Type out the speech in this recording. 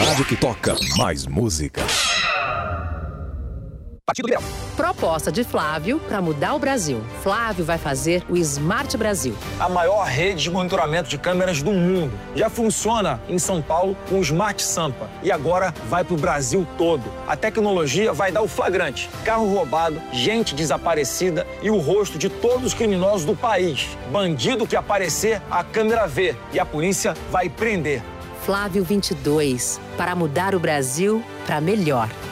rádio que toca mais música. Partido Liberal. Proposta de Flávio para mudar o Brasil. Flávio vai fazer o Smart Brasil. A maior rede de monitoramento de câmeras do mundo. Já funciona em São Paulo com o Smart Sampa. E agora vai para o Brasil todo. A tecnologia vai dar o flagrante. Carro roubado, gente desaparecida e o rosto de todos os criminosos do país. Bandido que aparecer, a câmera vê. E a polícia vai prender. Flávio 22, para mudar o Brasil para melhor.